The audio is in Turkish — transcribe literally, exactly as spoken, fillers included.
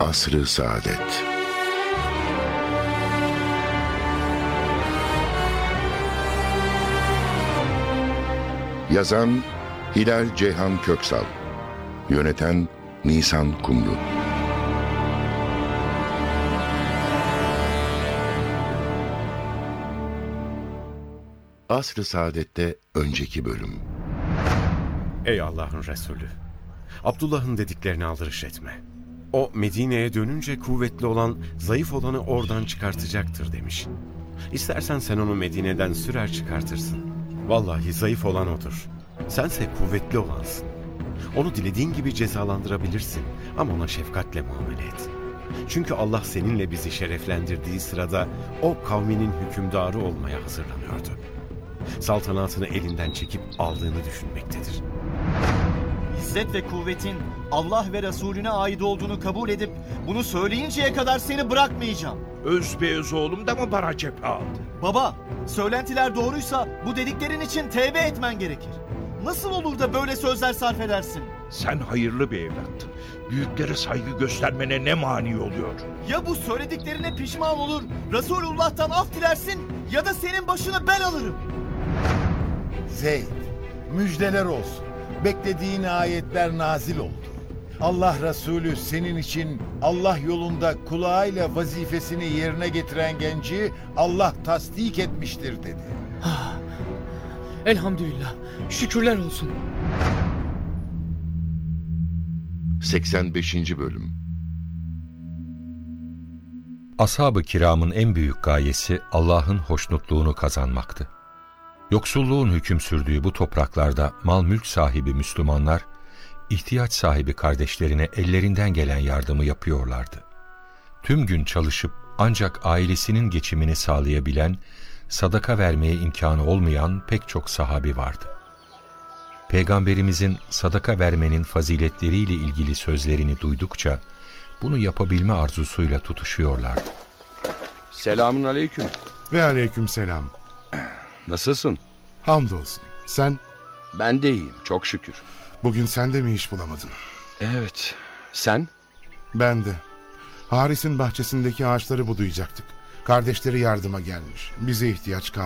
Asr-ı Saadet. Yazan Hilal Ceyhan Köksal. Yöneten Nisan Kumru. Asr-ı Saadet'te önceki bölüm. Ey Allah'ın Resulü! Abdullah'ın dediklerine aldırış etme. O Medine'ye dönünce kuvvetli olan, zayıf olanı oradan çıkartacaktır demiş. İstersen sen onu Medine'den sürer çıkartırsın. Vallahi zayıf olan odur. Sense kuvvetli olansın. Onu dilediğin gibi cezalandırabilirsin ama ona şefkatle muamele et. Çünkü Allah seninle bizi şereflendirdiği sırada o kavminin hükümdarı olmaya hazırlanıyordu. Saltanatını elinden çekip aldığını düşünmektedir. İzzet ve kuvvetin Allah ve Resulüne ait olduğunu kabul edip bunu söyleyinceye kadar seni bırakmayacağım. Öz be öz oğlum da mı bana cephe aldı? Baba, söylentiler doğruysa bu dediklerin için tevbe etmen gerekir. Nasıl olur da böyle sözler sarf edersin? Sen hayırlı bir evlattın. Büyüklere saygı göstermene ne mani oluyor? Ya bu söylediklerine pişman olur, Resulullah'tan af dilersin ya da senin başına ben alırım. Zeyd, müjdeler olsun. Beklediğin ayetler nazil oldu. Allah Resulü senin için Allah yolunda kulağıyla vazifesini yerine getiren genci Allah tasdik etmiştir dedi. Elhamdülillah, şükürler olsun. seksen beşinci bölüm. Ashab-ı kiramın en büyük gayesi Allah'ın hoşnutluğunu kazanmaktı. Yoksulluğun hüküm sürdüğü bu topraklarda mal mülk sahibi Müslümanlar, ihtiyaç sahibi kardeşlerine ellerinden gelen yardımı yapıyorlardı. Tüm gün çalışıp ancak ailesinin geçimini sağlayabilen, sadaka vermeye imkanı olmayan pek çok sahabi vardı. Peygamberimizin sadaka vermenin faziletleriyle ilgili sözlerini duydukça, bunu yapabilme arzusuyla tutuşuyorlardı. Selamun aleyküm. Ve aleyküm selam. Nasılsın? Hamdolsun. Sen? Ben de iyiyim, çok şükür. Bugün sen de mi iş bulamadın? Evet. Sen? Ben de. Haris'in bahçesindeki ağaçları budayacaktık. Kardeşleri yardıma gelmiş. Bize ihtiyaç kalmadı.